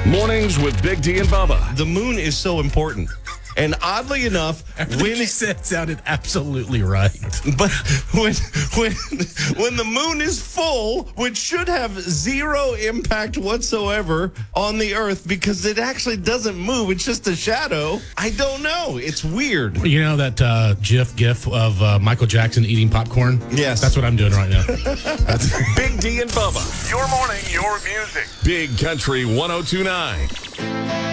Mornings with Big D and Bubba. The moon is so important. And oddly enough, Everything he said sounded absolutely right. But when the moon is full, which should have zero impact whatsoever on the Earth because it actually doesn't move, it's just a shadow. I don't know. It's weird. You know that gif of Michael Jackson eating popcorn? Yes. That's what I'm doing right now. Big D and Bubba. Your morning, your music. Big Country 102.9.